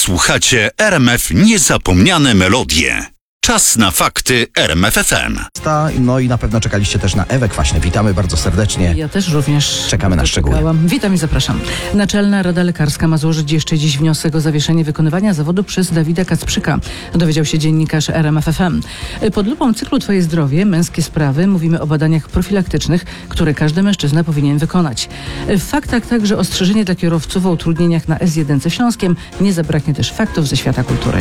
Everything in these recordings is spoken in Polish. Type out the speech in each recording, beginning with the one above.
Słuchacie RMF Niezapomniane Melodie. Czas na fakty RMF FM. No i na pewno czekaliście też na Ewę Kwaśny. Witamy bardzo serdecznie. Ja też również. Czekamy na szczegóły. Witam i zapraszam. Naczelna Rada Lekarska ma złożyć jeszcze dziś wniosek o zawieszenie wykonywania zawodu przez Dawida Kacprzyka. Dowiedział się dziennikarz RMF FM. Pod lupą cyklu Twoje zdrowie, męskie sprawy mówimy o badaniach profilaktycznych, które każdy mężczyzna powinien wykonać. W faktach także ostrzeżenie dla kierowców o utrudnieniach na S1 Śląskiem. Nie zabraknie też faktów ze świata kultury.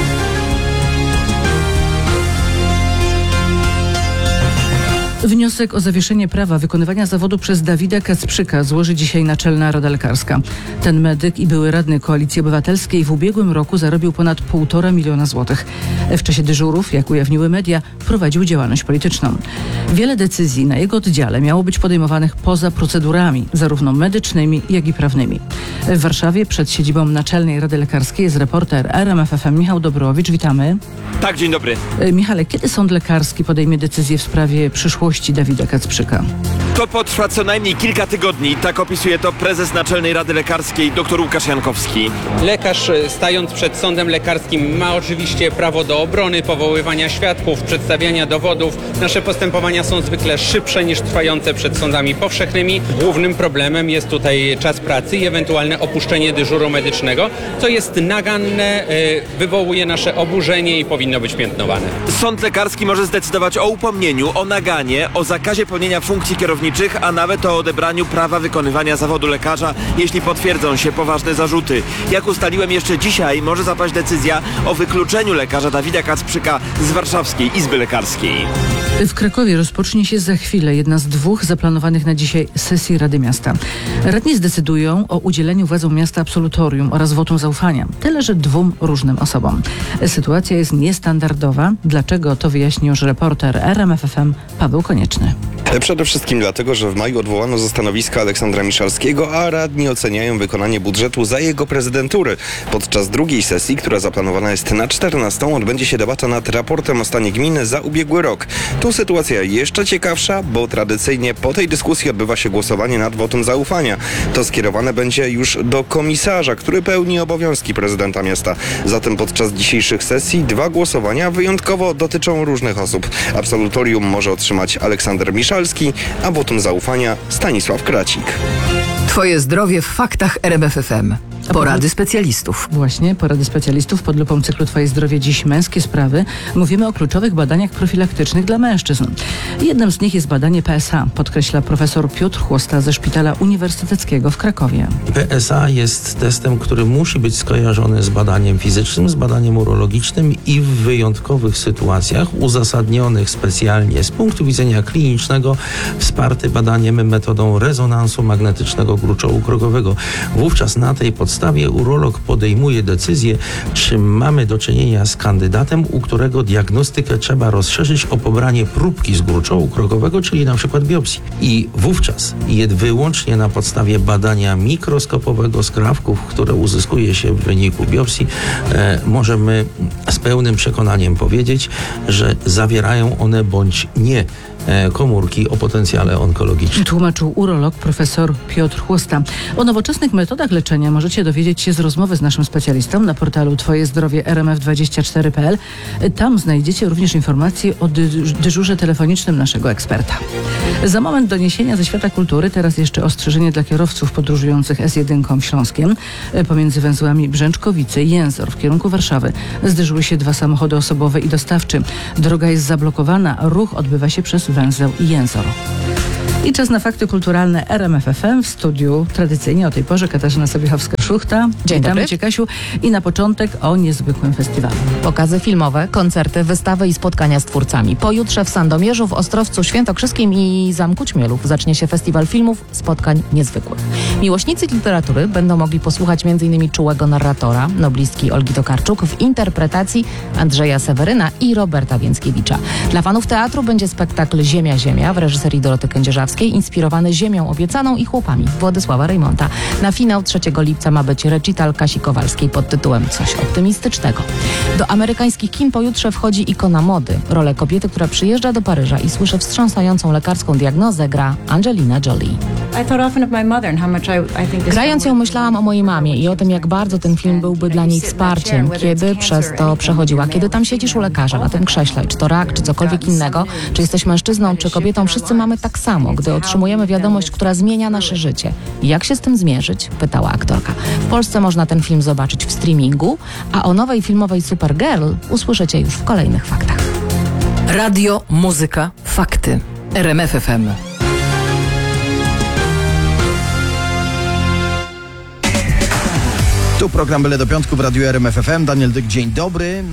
Wniosek o zawieszenie prawa wykonywania zawodu przez Dawida Kacprzyka złoży dzisiaj Naczelna Rada Lekarska. Ten medyk i były radny Koalicji Obywatelskiej w ubiegłym roku zarobił ponad 1,5 miliona złotych. W czasie dyżurów, jak ujawniły media, prowadził działalność polityczną. Wiele decyzji na jego oddziale miało być podejmowanych poza procedurami, zarówno medycznymi, jak i prawnymi. W Warszawie przed siedzibą Naczelnej Rady Lekarskiej jest reporter RMF FM Michał Dobrowicz. Witamy. Tak, dzień dobry. Michale, kiedy Sąd Lekarski podejmie decyzję w sprawie przyszłości Dawida Kacprzyka? To potrwa co najmniej kilka tygodni. Tak opisuje to prezes Naczelnej Rady Lekarskiej dr Łukasz Jankowski. Lekarz, stając przed sądem lekarskim, ma oczywiście prawo do obrony, powoływania świadków, przedstawiania dowodów. Nasze postępowania są zwykle szybsze niż trwające przed sądami powszechnymi. Głównym problemem jest tutaj czas pracy i ewentualne opuszczenie dyżuru medycznego, co jest naganne, wywołuje nasze oburzenie i powinno być piętnowane. Sąd lekarski może zdecydować o upomnieniu, o naganie, o zakazie pełnienia funkcji kierowniczych, a nawet o odebraniu prawa wykonywania zawodu lekarza, jeśli potwierdzą się poważne zarzuty. Jak ustaliłem, jeszcze dzisiaj może zapaść decyzja o wykluczeniu lekarza Dawida Kacprzyka z Warszawskiej Izby Lekarskiej. W Krakowie rozpocznie się za chwilę jedna z dwóch zaplanowanych na dzisiaj sesji Rady Miasta. Radni zdecydują o udzieleniu władzom miasta absolutorium oraz wotum zaufania. Tyle, że 2 różnym osobom. Sytuacja jest niestandardowa. Dlaczego? To wyjaśnił już reporter RMF FM Paweł Konieczny. Przede wszystkim dlatego, że w maju odwołano ze stanowiska Aleksandra Miszalskiego, a radni oceniają wykonanie budżetu za jego prezydentury. Podczas drugiej sesji, która zaplanowana jest na 14, odbędzie się debata nad raportem o stanie gminy za ubiegły rok. Tu sytuacja jeszcze ciekawsza, bo tradycyjnie po tej dyskusji odbywa się głosowanie nad wotum zaufania. To skierowane będzie już do komisarza, który pełni obowiązki prezydenta miasta. Zatem podczas dzisiejszych sesji 2 głosowania wyjątkowo dotyczą różnych osób. Absolutorium może otrzymać Aleksander Miszalski, a wotum zaufania Stanisław Kracik. Twoje zdrowie w faktach RMF FM. Porady specjalistów. Właśnie, porady specjalistów pod lupą cyklu Twoje zdrowie dziś męskie sprawy. Mówimy o kluczowych badaniach profilaktycznych dla mężczyzn. Jednym z nich jest badanie PSA, podkreśla profesor Piotr Chłosta ze Szpitala Uniwersyteckiego w Krakowie. PSA jest testem, który musi być skojarzony z badaniem fizycznym, z badaniem urologicznym i w wyjątkowych sytuacjach uzasadnionych specjalnie z punktu widzenia klinicznego wsparty badaniem metodą rezonansu magnetycznego gruczołu krogowego. Wówczas na tej podstawie urolog podejmuje decyzję, czy mamy do czynienia z kandydatem, u którego diagnostykę trzeba rozszerzyć o pobranie próbki z gruczołu krogowego, czyli na przykład biopsji. I wówczas wyłącznie na podstawie badania mikroskopowego skrawków, które uzyskuje się w wyniku biopsji, możemy z pełnym przekonaniem powiedzieć, że zawierają one bądź nie komórki o potencjale onkologicznym. Tłumaczył urolog profesor Piotr Chłosta. O nowoczesnych metodach leczenia możecie dowiedzieć się z rozmowy z naszym specjalistą na portalu Twoje zdrowie rmf24.pl. Tam znajdziecie również informacje o dyżurze telefonicznym naszego eksperta. Za moment doniesienia ze świata kultury, teraz jeszcze ostrzeżenie dla kierowców podróżujących S1 Śląskiem. Pomiędzy węzłami Brzęczkowice i Jęzor w kierunku Warszawy zderzyły się 2 samochody osobowe i dostawczy. Droga jest zablokowana, ruch odbywa się przez węzeł Jęzor. I czas na fakty kulturalne RMF FM. W studiu tradycyjnie o tej porze Katarzyna Sobiechowska-Szuchta. Dzień dobry. Cię, Kasiu. I na początek o niezwykłym festiwalu. Pokazy filmowe, koncerty, wystawy i spotkania z twórcami. Pojutrze w Sandomierzu, w Ostrowcu Świętokrzyskim i Zamku Ćmielów zacznie się festiwal filmów, spotkań niezwykłych. Miłośnicy literatury będą mogli posłuchać m.in. czułego narratora, noblistki Olgi Tokarczuk w interpretacji Andrzeja Seweryna i Roberta Więckiewicza. Dla fanów teatru będzie spektakl Ziemia w reżyserii Doroty Kędzierzawskiej Kujawskiej, inspirowany Ziemią Obiecaną i Chłopami Władysława Reymonta. Na finał 3 lipca ma być recital Kasi Kowalskiej pod tytułem Coś optymistycznego. Do amerykańskich kin pojutrze wchodzi ikona mody. Rolę kobiety, która przyjeżdża do Paryża i słyszy wstrząsającą lekarską diagnozę, gra Angelina Jolie. Grając ją myślałam o mojej mamie i o tym, jak bardzo ten film byłby dla niej wsparciem, kiedy przez to przechodziła. Kiedy tam siedzisz u lekarza na tym krześle, czy to rak, czy cokolwiek innego, czy jesteś mężczyzną, czy kobietą, wszyscy mamy tak samo, gdy otrzymujemy wiadomość, która zmienia nasze życie. Jak się z tym zmierzyć? Pytała aktorka. W Polsce można ten film zobaczyć w streamingu, a o nowej filmowej Supergirl usłyszycie już w kolejnych faktach. Radio, muzyka, fakty. RMF FM. Tu program Byle do Piątku w Radiu RMF FM. Daniel Dyk, dzień dobry.